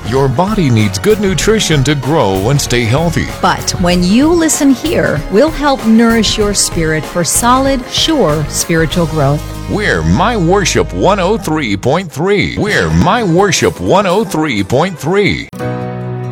Your body needs good nutrition to grow and stay healthy. But when you listen here, we'll help nourish your spirit for solid, sure spiritual growth. We're My Worship 103.3. We're My Worship 103.3.